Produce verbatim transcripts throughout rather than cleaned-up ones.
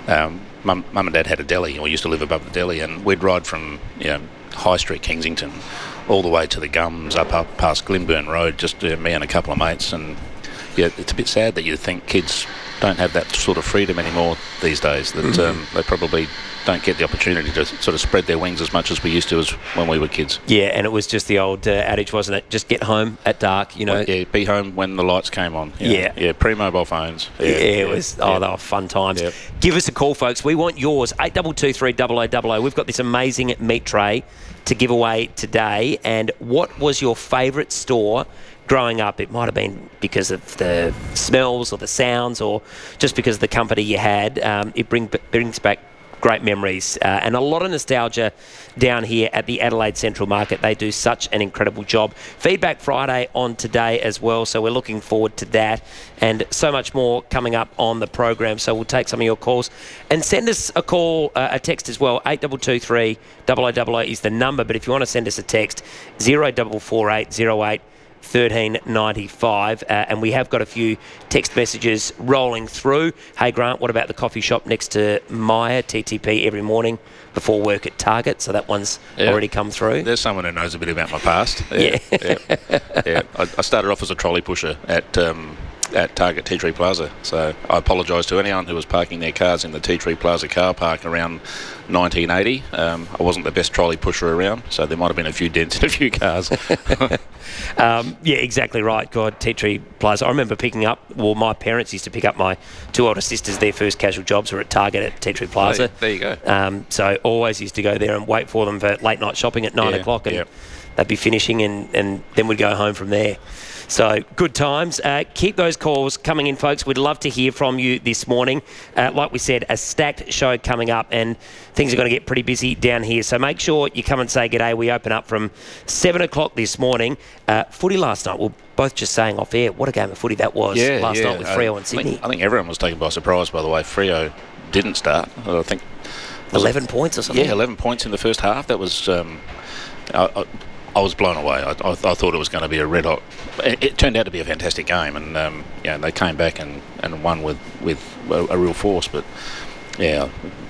um, mum, mum and dad had a deli, or used to live above the deli, and we'd ride from, you know, High Street, Kensington, all the way to the Gums, up up past Glenburn Road, just uh, me and a couple of mates. And yeah, it's a bit sad that you think kids don't have that sort of freedom anymore these days, that mm-hmm. um, they probably don't get the opportunity to sort of spread their wings as much as we used to as when we were kids. Yeah, and it was just the old uh, adage, wasn't it? Just get home at dark, you know. Well, yeah, be home when the lights came on. You know? Yeah. Yeah, pre-mobile phones. Yeah, yeah, it yeah, was, oh, yeah. they were fun times. Yep. Give us a call, folks. We want yours, eight two two three, double oh double oh. We've got this amazing meat tray to give away today. And what was your favourite store growing up? It might have been because of the smells or the sounds, or just because of the company you had. Um, it bring, brings back great memories uh, and a lot of nostalgia down here at the Adelaide Central Market. They do such an incredible job. Feedback Friday on today as well, so we're looking forward to that, and so much more coming up on the program. So we'll take some of your calls and send us a call, uh, a text as well. eight two two three, double oh double oh is the number, but if you want to send us a text, zero four four eight zero eight thirteen ninety-five, uh, and we have got a few text messages rolling through. Hey Grant, what about the coffee shop next to Maya, T T P every morning before work at Target? So that one's yeah. already come through. There's someone who knows a bit about my past. Yeah, yeah. yeah. yeah. I, I started off as a trolley pusher at um, at Target Tea Tree Plaza, so I apologise to anyone who was parking their cars in the Tea Tree Plaza car park around nineteen eighty. Um, I wasn't the best trolley pusher around, so there might have been a few dents in a few cars. um, yeah, exactly right. God, Tea Tree Plaza. I remember picking up, well, my parents used to pick up my two older sisters. Their first casual jobs were at Target at Tea Tree Plaza. There, there you go. Um, so always used to go there and wait for them for late night shopping at nine yeah, o'clock, and yeah. they'd be finishing, and, and then we'd go home from there. So good times. Uh, keep those calls coming in, folks. We'd love to hear from you this morning. Uh, like we said, a stacked show coming up, and things are going to get pretty busy down here. So make sure you come and say g'day. We open up from seven o'clock this morning. Uh, footy last night. We're both just saying off air, what a game of footy that was yeah, last yeah. night with Freo uh, and Sydney. I think, I think everyone was taken by surprise by the way Freo didn't start. I think eleven points or something. Yeah, eleven points in the first half. That was... Um, I, I, I was blown away. I, I, I thought it was going to be a red hot. It, it turned out to be a fantastic game, and um, yeah, they came back and, and won with with a, a real force. But yeah,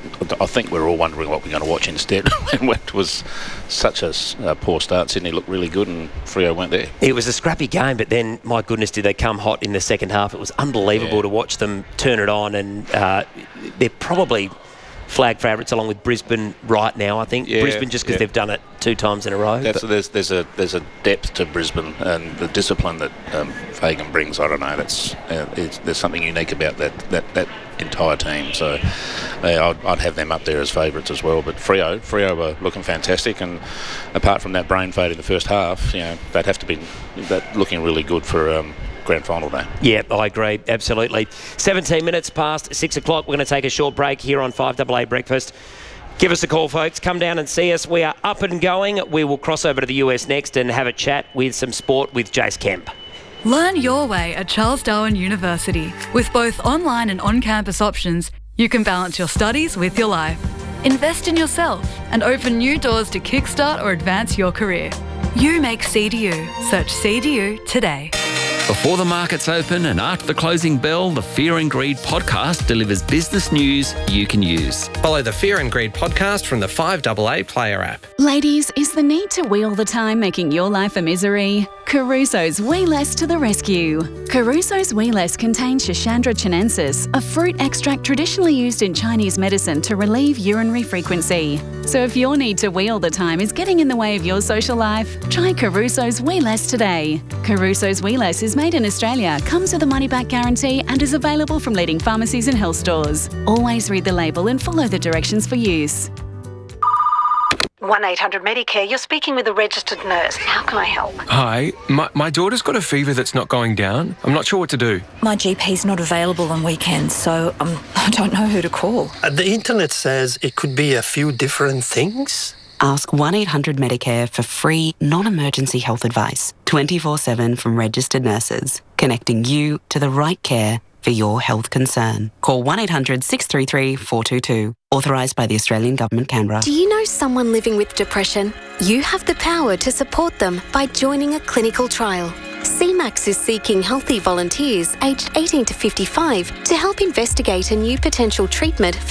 I think we're all wondering what we're going to watch instead. It was such a uh, poor start. Sydney looked really good, and Freo weren't there. It was a scrappy game, but then my goodness, did they come hot in the second half? It was unbelievable yeah. to watch them turn it on, and uh, they're probably flag favourites along with Brisbane right now. I think yeah, Brisbane just because yeah. they've done it two times in a row. That's, there's there's a there's a depth to Brisbane, and the discipline that um, Fagan brings. I don't know. That's uh, it's, there's something unique about that that, that entire team. So uh, I'd, I'd have them up there as favourites as well. But Freo Freo were looking fantastic, and apart from that brain fade in the first half, you know, they'd have to be that looking really good for. Um, Grand final day. Yeah, I agree. Absolutely. seventeen minutes past six o'clock. We're going to take a short break here on five A A Breakfast. Give us a call, folks. Come down and see us. We are up and going. We will cross over to the U S next and have a chat with some sport with Jace Kemp. Learn your way at Charles Darwin University. With both online and on-campus options, you can balance your studies with your life. Invest in yourself and open new doors to kickstart or advance your career. You make C D U. Search C D U today. Before the markets open and after the closing bell, the Fear and Greed podcast delivers business news you can use. Follow the Fear and Greed podcast from the five A A Player app. Ladies, is the need to wee all the time making your life a misery? Caruso's Wee Less to the rescue. Caruso's Wee Less contains Schisandra chinensis, a fruit extract traditionally used in Chinese medicine to relieve urinary frequency. So if your need to wee all the time is getting in the way of your social life, try Caruso's Wee Less today. Caruso's Wee Less is made in Australia, comes with a money-back guarantee and is available from leading pharmacies and health stores. Always read the label and follow the directions for use. one eight hundred Medicare, you're speaking with a registered nurse. How can I help? Hi, my, my daughter's got a fever that's not going down. I'm not sure what to do. My G P's not available on weekends, so um, I don't know who to call. Uh, the internet says it could be a few different things. Ask one eight hundred Medicare for free, non-emergency health advice, twenty-four seven from registered nurses, connecting you to the right care for your health concern. Call one eight hundred six three three four two two. Authorised by the Australian Government, Canberra. Do you know someone living with depression? You have the power to support them by joining a clinical trial. C MAX is seeking healthy volunteers aged eighteen to fifty-five to help investigate a new potential treatment for